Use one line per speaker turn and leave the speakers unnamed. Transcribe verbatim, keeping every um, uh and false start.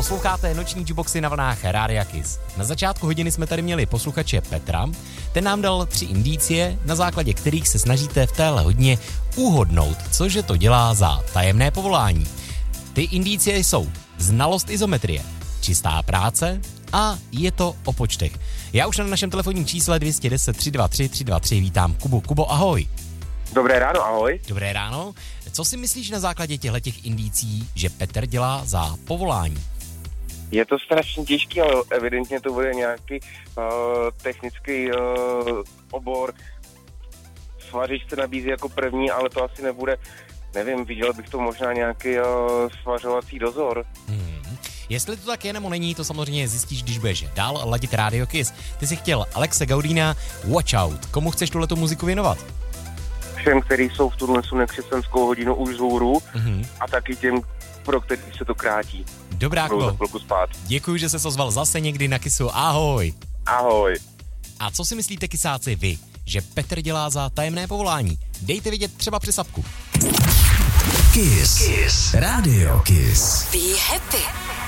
Posloucháte noční jukeboxy na vlnách Rádia Kiss. Na začátku hodiny jsme tady měli posluchače Petra. Ten nám dal tři indicie, na základě kterých se snažíte v téhle hodině uhodnout, cože to dělá za tajemné povolání. Ty indicie jsou znalost izometrie, čistá práce a je to o počtech. Já už na našem telefonním čísle dvě jedna deset, tři dva tři, tři dva tři vítám Kubu. Kubo, ahoj.
Dobré ráno, ahoj.
Dobré ráno. Co si myslíš na základě těchto indicí, že Petr dělá za povolání?
Je to strašně těžký, ale evidentně to bude nějaký uh, technický uh, obor. Svařič se nabízí jako první, ale to asi nebude, nevím, viděl bych to možná nějaký uh, svařovací dozor.
Hmm. Jestli to tak je nebo není, to samozřejmě zjistíš, když budeš dál ladit Radio Kiss. Ty jsi chtěl Alexe Gaudína, Watch Out. Komu chceš tuhletu muziku věnovat?
Všem, kteří jsou v tuhle nekřesťanskou hodinu už vzhůru mm-hmm. a taky těm, pro který se to krátí.
Dobrá, Kubo. Děkuji, že se ozval zase někdy na Kissu. Ahoj.
Ahoj.
A co si myslíte, kisáci, vy, že Petr dělá za tajemné povolání? Dejte vidět třeba přes apku.
Kiss. Kiss. Radio Kiss.
Be happy.